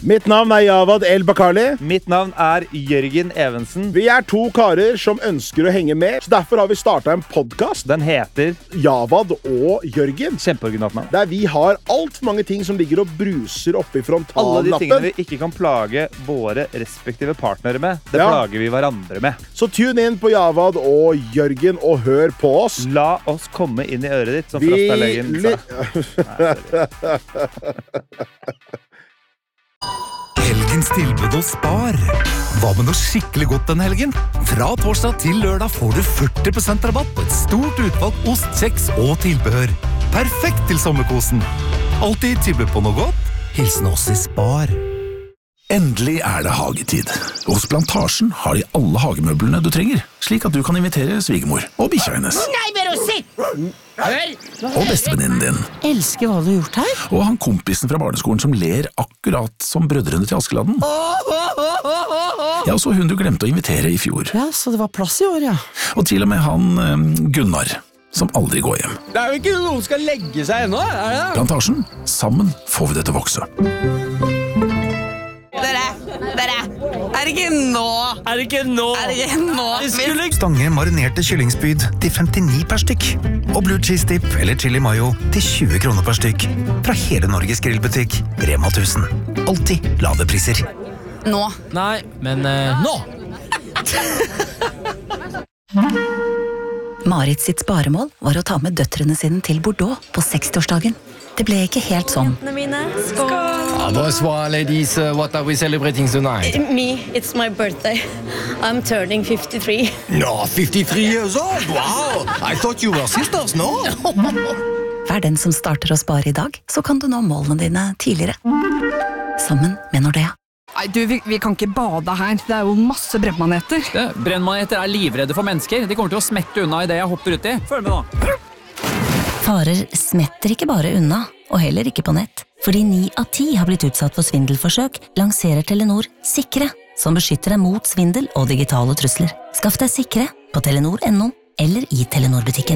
Mitt navn Javad El Bakali. Mitt navn Jørgen Evensen. Vi 2 karer som ønsker å henge med, så derfor har vi startet en podcast. Den heter Javad og Jørgen. Kjempeoriginalt navn. Der vi har alt for mange ting som ligger og bruser oppe i frontallappen. Alle de tingene vi ikke kan plage våre respektive partnere med, det plager vi hverandre med. Så tune inn på Javad og Jørgen og hør på oss. La oss komme inn i øret ditt, som Frastalegen sa. Helgens tilbud hos Spar. Hva med noe skikkelig godt den helgen? Fra torsdag til lørdag får du 40% rabatt på et stort utvalg ost, kjeks og tilbehør. Perfekt til sommerkosen. Alltid tilbud på noe godt. Hilsen oss i Spar. Endelig det hagetid. Hos Plantasjen har de alle hagemøblene du trenger, slik at du kan invitere svigermor og bikkja hennes. Nei, bare sitt! Hør! Og bestevenninnen din. Elsker hva du har gjort her. Og han kompisen fra barneskolen som ler akkurat som brødrene til Askeladden. Ja, så hun du glemte å invitere i fjor. Ja, så det var plass i år, ja. Og til og med han Gunnar, som aldri går hjem. Det jo ikke noen som skal legge seg ennå, det? Plantasjen, sammen får vi det til å vokse. Dere, det ikke nå? Er det ikke nå? Stange marinerte kyllingspyd til 59 per stykk. Og blue cheese dip eller chili mayo til 20 kroner per stykk. Fra hele Norges grillbutikk, Rema 1000. Alltid lave priser. Nå. Nei, men nå! Marit sitt sparemål var å ta med døtrene sine til Bordeaux på 60-årsdagen. Det ble ikke helt sånn. Bonsoir, ladies. What are we celebrating tonight? Me, it's my birthday. I'm turning 53. No, 53 years old? Wow! I thought you were sisters, no? Vær den som starter å spare i dag, så kan du nå målene dine tidligere. Sammen med Nordea. Nei, du, vi kan ikke bade her. Det jo masse brennmaneter. Brennmaneter livredde for mennesker. De kommer til å smette unna i det jeg hopper ut i. Følg med nå. Farer smetter ikke bare unna, og heller ikke på nett. Fordi 9 av 10 har blitt utsatt for svindelforsøk, lanserer Telenor Sikre, som beskytter deg mot svindel og digitale trusler. Skaff deg Sikre på telenor.no eller i Telenor-butikken.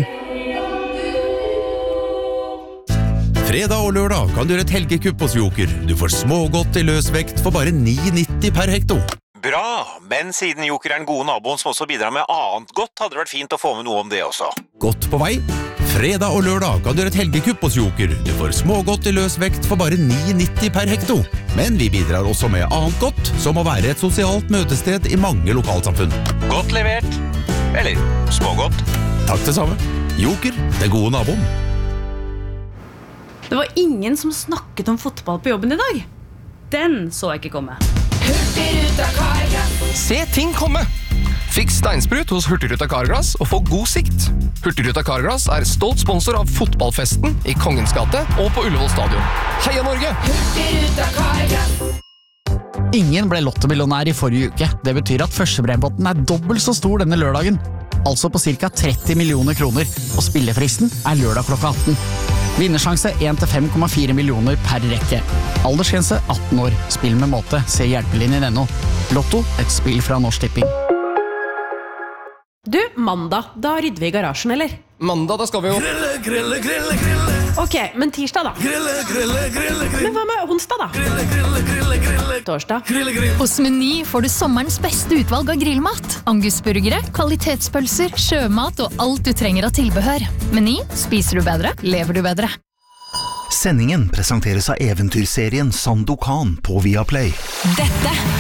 Fredag og lørdag kan du gjøre et helgekupp hos Joker. Du får smågodt i løsvekt for bare 9,90 per hekto. Bra, men siden Joker den gode naboen som også bidrar med annet godt, hadde det vært fint å få med noe om det også. Godt på vei. Fredag og lørdag kan du gjøre et helgekupp hos Joker. Du får smågodt i løsvekt for bare 9,90 per hekto. Men vi bidrar også med annet godt, som å være et sosialt møtested i mange lokalsamfunn. Godt levert. Eller smågodt. Takk det samme. Joker, den gode naboen. Det var ingen som snakket om fotball på jobben i dag. Den så jeg ikke komme. Hurtigruta Carglass. Se ting komme. Fiks steinsprut hos Hurtigruta Carglass og få god sikt. Hurtigruta Carglass stolt sponsor av fotballfesten i Kongens gate og på Ullevål stadion. Heia Norge! Hurtigruta Carglass. Ingen ble lottomillionær i forrige uke. Det betyr at førstebrempotten dobbelt så stor denne lørdagen. Altså på ca. 30 millioner kroner. Og spillefristen lørdag klokka 18. Vinnersjanse 1-5,4 millioner per rekke. Aldersgrense 18 år. Spill med måte. Se hjelpelinjen.no. Lotto, et spill fra Norsk Tipping. Du, mandag, da rydder vi i garasjen, eller? Mandag, da skal vi jo... Grille. Ok, men tirsdag da? Grille. Men hva med onsdag da? Torsdag? Hos Meny får du sommerens beste utvalg av grillmat. Angusburgere, kvalitetspølser, sjømat og alt du trenger av tilbehør. Meny, spiser du bedre, lever du bedre. Sendingen presenteres av eventyrserien Sandokan på Viaplay. Dette